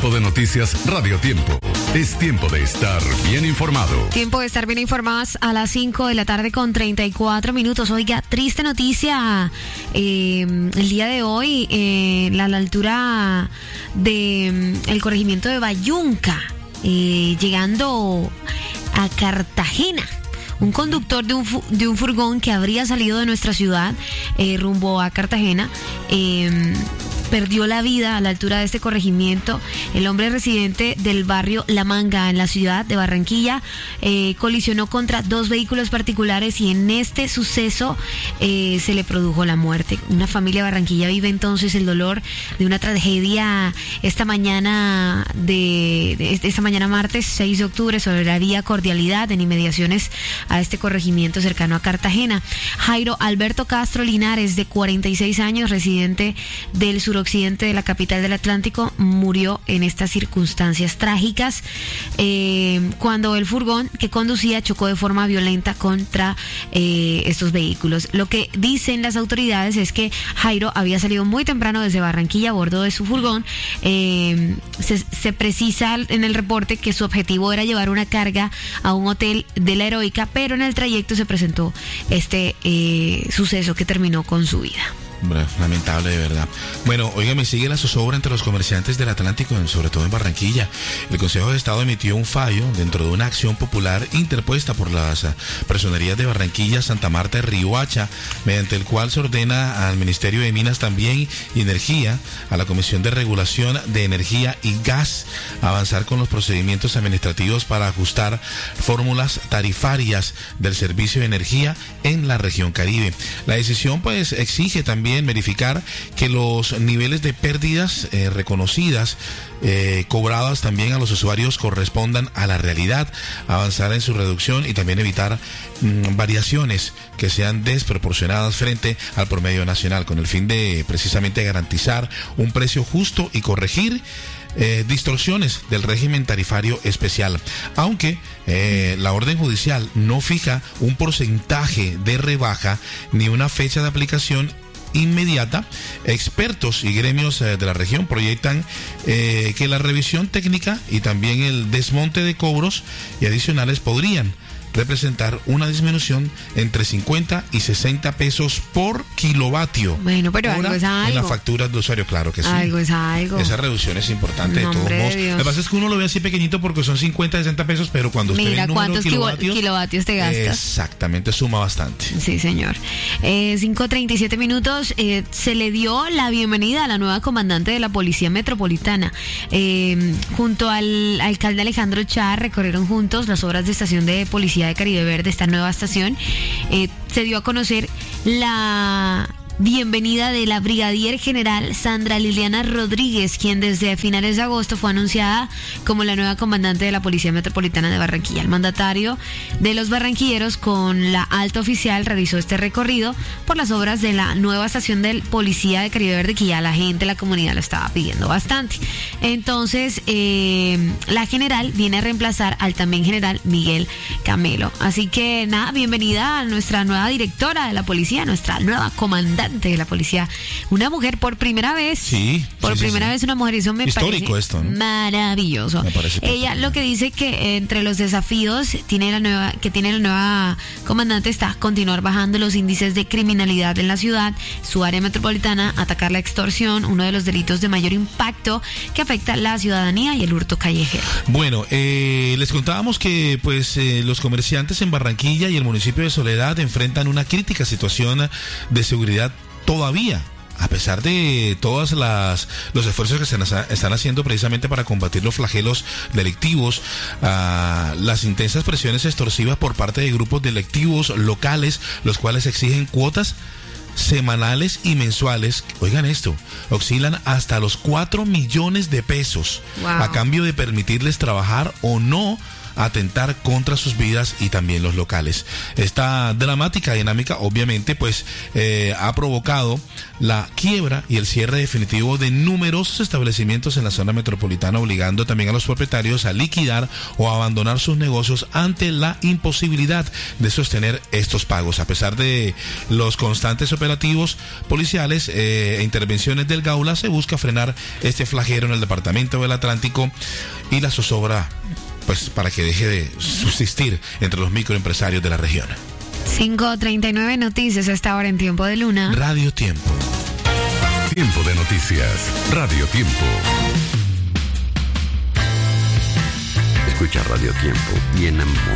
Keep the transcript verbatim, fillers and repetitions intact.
Tiempo de Noticias Radio Tiempo. Es tiempo de estar bien informado. Tiempo de estar bien informados a las cinco de la tarde con treinta y cuatro minutos. Oiga, triste noticia eh, el día de hoy, eh, a la altura del de, corregimiento de Bayunca, eh, llegando a Cartagena. Un conductor de un, fu- de un furgón que habría salido de nuestra ciudad eh, rumbo a Cartagena eh, perdió la vida a la altura de este corregimiento. El hombre residente del barrio La Manga en la ciudad de Barranquilla eh, colisionó contra dos vehículos particulares y en este suceso eh, se le produjo la muerte. Una familia de Barranquilla vive entonces el dolor de una tragedia esta mañana de, de esta mañana martes seis de octubre sobre la vía Cordialidad en inmediaciones a este corregimiento cercano a Cartagena. Jairo Alberto Castro Linares, de cuarenta y seis años, residente del suroccidente de la capital del Atlántico, murió en estas circunstancias trágicas eh, cuando el furgón que conducía chocó de forma violenta contra eh, estos vehículos. Lo que dicen las autoridades es que Jairo había salido muy temprano desde Barranquilla a bordo de su furgón. Eh, se, se precisa en el reporte que su objetivo era llevar una carga a un hotel de La Heroica, pero en el trayecto se presentó este eh, suceso que terminó con su vida. Lamentable, de verdad. Bueno, oiga, me sigue la zozobra entre los comerciantes del Atlántico, sobre todo en Barranquilla. El Consejo de Estado emitió un fallo dentro de una acción popular interpuesta por las personerías de Barranquilla, Santa Marta y Riohacha, mediante el cual se ordena al Ministerio de Minas también y Energía, a la Comisión de Regulación de Energía y Gas, avanzar con los procedimientos administrativos para ajustar fórmulas tarifarias del servicio de energía en la región Caribe. La decisión, pues, exige también verificar que los niveles de pérdidas eh, reconocidas, eh, cobradas también a los usuarios, correspondan a la realidad, avanzar en su reducción y también evitar mmm, variaciones que sean desproporcionadas frente al promedio nacional, con el fin de precisamente garantizar un precio justo y corregir Eh, distorsiones del régimen tarifario especial. Aunque eh, la orden judicial no fija un porcentaje de rebaja ni una fecha de aplicación inmediata, expertos y gremios eh, de la región proyectan eh, que la revisión técnica y también el desmonte de cobros y adicionales podrían representar una disminución entre cincuenta y sesenta pesos por kilovatio. Bueno, pero algo es algo. En la factura de usuario, claro que sí. Algo es algo. Esa reducción es importante, no, de todos modos. Lo que pasa es que uno lo ve así pequeñito porque son cincuenta, sesenta pesos, pero cuando usted Mira ve el número de kilovatios, kilovatios te gastas. Exactamente, suma bastante. Sí, señor. Eh, cinco treinta y siete minutos. Eh, se le dio la bienvenida a la nueva comandante de la Policía Metropolitana. Eh, junto al alcalde Alejandro Char recorrieron juntos las obras de estación de policía de Caribe Verde, esta nueva estación. Eh, se dio a conocer la bienvenida de la brigadier general Sandra Liliana Rodríguez, quien desde finales de agosto fue anunciada como la nueva comandante de la Policía Metropolitana de Barranquilla. El mandatario de los barranquilleros, con la alta oficial, realizó este recorrido por las obras de la nueva estación del Policía de Caribe Verde, que ya la gente, la comunidad lo estaba pidiendo bastante. Entonces, eh, la general viene a reemplazar al también general Miguel Camelo. Así que nada, bienvenida a nuestra nueva directora de la policía, nuestra nueva comandante de la policía, una mujer por primera vez. Sí, por sí, primera sí, sí. vez una mujer, eso me Histórico parece esto, ¿no? Maravilloso. Me parece Ella lo que dice que eh, entre los desafíos tiene la nueva que tiene la nueva comandante está continuar bajando los índices de criminalidad en la ciudad, su área metropolitana, atacar la extorsión, uno de los delitos de mayor impacto que afecta a la ciudadanía, y el hurto callejero. Bueno, eh, les contábamos que pues eh, los comerciantes en Barranquilla y el municipio de Soledad enfrentan una crítica situación de seguridad todavía, a pesar de todas las los esfuerzos que se están haciendo precisamente para combatir los flagelos delictivos, uh, las intensas presiones extorsivas por parte de grupos delictivos locales, los cuales exigen cuotas semanales y mensuales, oigan esto, oscilan hasta los cuatro millones de pesos, wow, a cambio de permitirles trabajar o no atentar contra sus vidas y también los locales. Esta dramática dinámica obviamente pues eh, ha provocado la quiebra y el cierre definitivo de numerosos establecimientos en la zona metropolitana, obligando también a los propietarios a liquidar o a abandonar sus negocios ante la imposibilidad de sostener estos pagos. A pesar de los constantes operativos policiales eh, e intervenciones del Gaula, se busca frenar este flagelo en el departamento del Atlántico y la zozobra, pues, para que deje de subsistir entre los microempresarios de la región. cinco treinta y nueve noticias a esta hora en Tiempo de Luna. Radio Tiempo. Tiempo de noticias. Radio Tiempo. Escucha Radio Tiempo y enamórate.